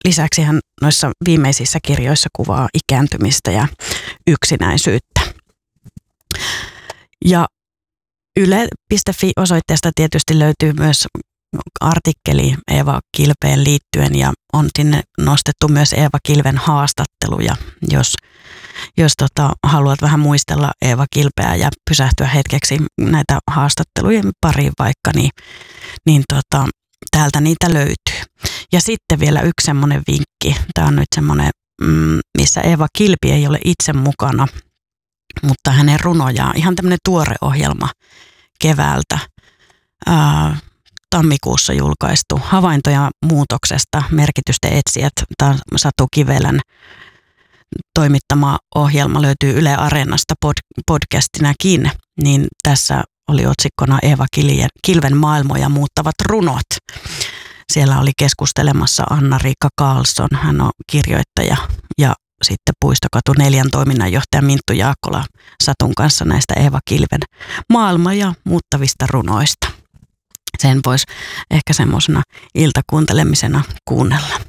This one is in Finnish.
lisäksi hän noissa viimeisissä kirjoissa kuvaa ikääntymistä ja yksinäisyyttä. Ja yle.fi-osoitteesta tietysti löytyy myös artikkeli Eeva Kilpeen liittyen ja on sinne nostettu myös Eeva Kilven haastatteluja. Jos haluat vähän muistella Eeva Kilpeä ja pysähtyä hetkeksi näitä haastattelujen pariin vaikka, niin täältä niitä löytyy. Ja sitten vielä yksi semmoinen vinkki. Tämä on nyt semmoinen, missä Eeva Kilpi ei ole itse mukana, mutta hänen runojaan, ihan tämmöinen tuore ohjelma keväältä, tammikuussa julkaistu Havaintoja muutoksesta, merkitysten etsijät, tämä Satu Kivelän toimittama ohjelma löytyy Yle Areenasta podcastinakin, niin tässä oli otsikkona Eeva Kilven maailmoja muuttavat runot. Siellä oli keskustelemassa Anna-Riikka Karlsson, hän on kirjoittaja, ja sitten Puistokatu 4 toiminnanjohtaja Minttu Jaakkola Satun kanssa näistä Eeva Kilven maailmoja muuttavista runoista. Sen voisi ehkä semmoisena iltakuuntelemisena kuunnella.